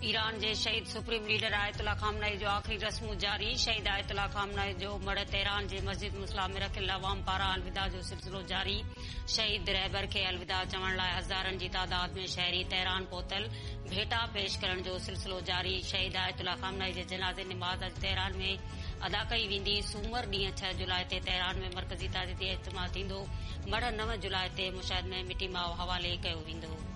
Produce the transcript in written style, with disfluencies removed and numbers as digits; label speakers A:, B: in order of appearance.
A: Iran जे शहीद supreme leader ayatollah खामनई जो आख़िरी रस्मूं जारी। शहीद आयतुल्ला खामनई जो मड़ तेहरान जे मस्जिद मुस्ला में रखियल अवाम पारां अलविदा जो सिलसिलो जारी। शहीद रहबर खे अलविदा चवण लाइ हज़ारनि जी तादाद में शहरी तेहरान पहुतल। भेटा पेश करण जो सिलसिलो जारी। शहीद आयतुल्ला खामनई जे जनाज़े निमाज़ अॼु तेहरान में अदा कई वेंदी। सूमर ॾींहुं 6 जुलाई ते तेहरान में मरकज़ी ताज़ीती इज्तिमा थींदो। मड़ 9 जुलाई ते मुशाहिद में मिटी माओ हवाले कयो वेंदो।